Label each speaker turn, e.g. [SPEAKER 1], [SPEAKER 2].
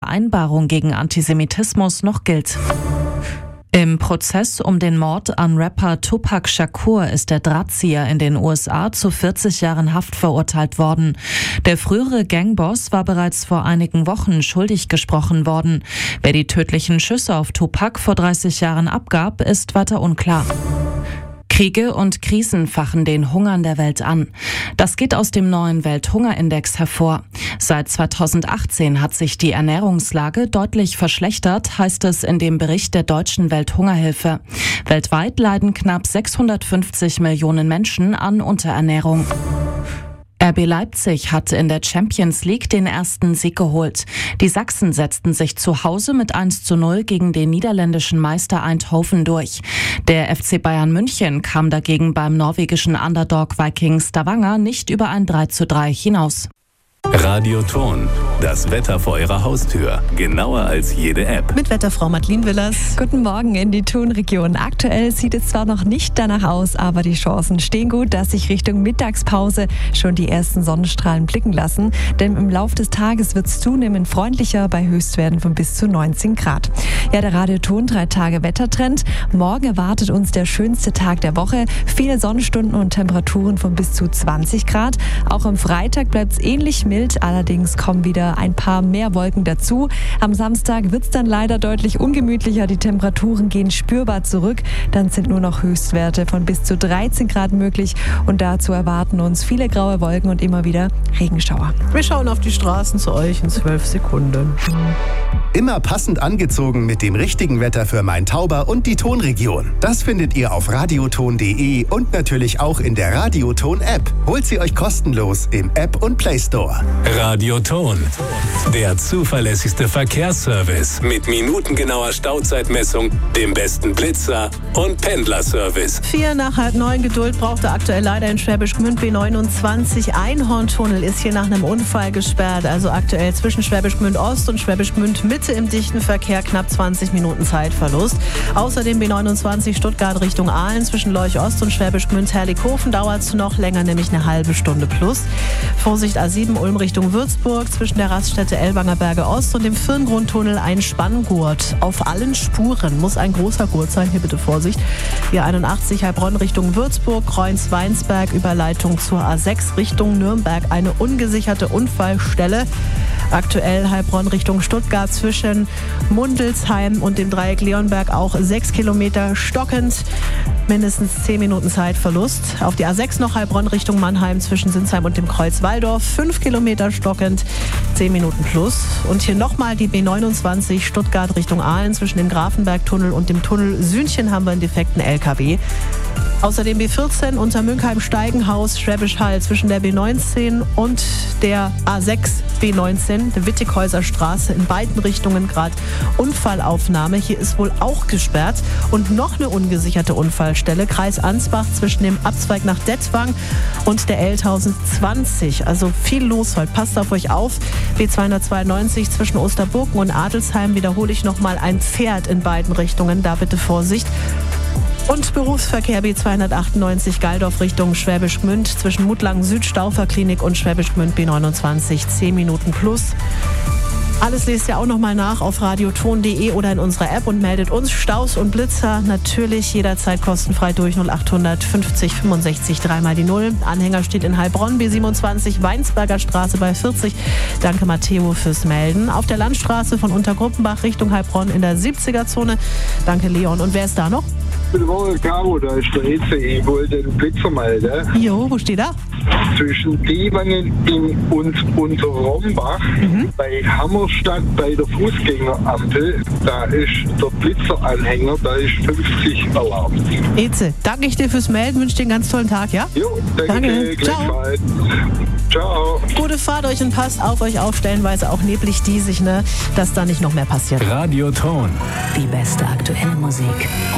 [SPEAKER 1] Vereinbarung gegen Antisemitismus noch gilt. Im Prozess um den Mord an Rapper Tupac Shakur ist der Drahtzieher in den USA zu 40 Jahren Haft verurteilt worden. Der frühere Gangboss war bereits vor einigen Wochen schuldig gesprochen worden. Wer die tödlichen Schüsse auf Tupac vor 30 Jahren abgab, ist weiter unklar. Kriege und Krisen fachen den Hunger in der Welt an. Das geht aus dem neuen Welthungerindex hervor. Seit 2018 hat sich die Ernährungslage deutlich verschlechtert, heißt es in dem Bericht der Deutschen Welthungerhilfe. Weltweit leiden knapp 650 Millionen Menschen an Unterernährung. RB Leipzig hat in der Champions League den ersten Sieg geholt. Die Sachsen setzten sich zu Hause mit 1:0 gegen den niederländischen Meister Eindhoven durch. Der FC Bayern München kam dagegen beim norwegischen Underdog Viking Stavanger nicht über ein 3:3 hinaus.
[SPEAKER 2] Radio Thon, das Wetter vor Ihrer Haustür. Genauer als jede App.
[SPEAKER 3] Mit Wetterfrau Madeline Willers.
[SPEAKER 4] Guten Morgen in die Thon-Region. Aktuell sieht es zwar noch nicht danach aus, aber die Chancen stehen gut, dass sich Richtung Mittagspause schon die ersten Sonnenstrahlen blicken lassen. Denn im Laufe des Tages wird es zunehmend freundlicher bei Höchstwerten von bis zu 19 Grad. Ja, der Radio Thon 3 Tage Wettertrend. Morgen erwartet uns der schönste Tag der Woche. Viele Sonnenstunden und Temperaturen von bis zu 20 Grad. Auch am Freitag bleibt es ähnlich mild, allerdings kommen wieder ein paar mehr Wolken dazu. Am Samstag wird es dann leider deutlich ungemütlicher, die Temperaturen gehen spürbar zurück. Dann sind nur noch Höchstwerte von bis zu 13 Grad möglich und dazu erwarten uns viele graue Wolken und immer wieder Regenschauer.
[SPEAKER 3] Wir schauen auf die Straßen zu euch in 12 Sekunden.
[SPEAKER 5] Immer passend angezogen mit dem richtigen Wetter für Main-Tauber und die Thonregion. Das findet ihr auf radiothon.de und natürlich auch in der Radiothon-App. Holt sie euch kostenlos im App und Play Store.
[SPEAKER 2] Radio Thon, der zuverlässigste Verkehrsservice mit minutengenauer Stauzeitmessung, dem besten Blitzer und Pendlerservice.
[SPEAKER 3] 4 nach halb 9 Geduld braucht er aktuell leider in Schwäbisch Gmünd B29. Einhorntunnel ist hier nach einem Unfall gesperrt. Also aktuell zwischen Schwäbisch Gmünd Ost und Schwäbisch Gmünd Mitte im dichten Verkehr knapp 20 Minuten Zeitverlust. Außerdem B29 Stuttgart Richtung Aalen zwischen Leuch Ost und Schwäbisch Gmünd Herrlichhofen dauert es noch länger, nämlich eine halbe Stunde plus. Vorsicht A7 Ulm Richtung Würzburg zwischen der Raststätte Ellwanger Berge Ost und dem Firngrundtunnel ein Spanngurt. Auf allen Spuren muss ein großer Gurt sein, hier bitte Vorsicht. B81 Heilbronn Richtung Würzburg, Kreuz-Weinsberg, Überleitung zur A6 Richtung Nürnberg. Eine ungesicherte Unfallstelle. Aktuell Heilbronn Richtung Stuttgart zwischen Mundelsheim und dem Dreieck Leonberg auch 6 Kilometer stockend. Mindestens 10 Minuten Zeitverlust. Auf die A6 noch Heilbronn Richtung Mannheim zwischen Sinsheim und dem Kreuz Walldorf. 5 Kilometer stockend, 10 Minuten plus. Und hier nochmal die B29 Stuttgart Richtung Aalen zwischen dem Grafenbergtunnel und dem Tunnel Sühnchen haben wir einen defekten LKW. Außerdem B14 unter Münchheim-Steigenhaus, Schwäbisch Hall zwischen der B19 und der A6 B19, der Wittighäuser Straße, in beiden Richtungen gerade Unfallaufnahme. Hier ist wohl auch gesperrt. Und noch eine ungesicherte Unfallstelle, Kreis Ansbach zwischen dem Abzweig nach Dettwang und der L1020. Also viel los heute. Passt auf euch auf. B292 zwischen Osterburgen und Adelsheim wiederhole ich nochmal, ein Pferd in beiden Richtungen. Da bitte Vorsicht. Und Berufsverkehr B298 Galdorf Richtung Schwäbisch Gmünd zwischen Muttlangen Südstauferklinik und Schwäbisch Gmünd B29 10 Minuten plus. Alles lest ihr auch nochmal nach auf radiothon.de oder in unserer App und meldet uns Staus und Blitzer natürlich jederzeit kostenfrei durch 0800 50 65 3 mal die 0. Anhänger steht in Heilbronn, B27 Weinsberger Straße bei 40. Danke Matteo fürs Melden. Auf der Landstraße von Untergruppenbach Richtung Heilbronn in der 70er-Zone. Danke Leon. Und wer ist da noch?
[SPEAKER 6] Guten Morgen, Caro, da ist der EC. Ich wollte den Blitzer melden.
[SPEAKER 3] Jo, wo steht er?
[SPEAKER 6] Zwischen Diewangen und Unterrombach, bei Hammerstadt, bei der Fußgängerampel, da ist der Blitzeranhänger, da ist 50 erlaubt.
[SPEAKER 3] Eze, danke ich dir fürs Melden, wünsche dir einen ganz tollen Tag, ja?
[SPEAKER 6] Jo, danke. Gleichfalls. Ciao.
[SPEAKER 3] Gute Fahrt euch und passt auf euch auf, stellenweise auch neblig diesig, ne, dass da nicht noch mehr passiert.
[SPEAKER 2] Radio Thon.
[SPEAKER 7] Die beste aktuelle Musik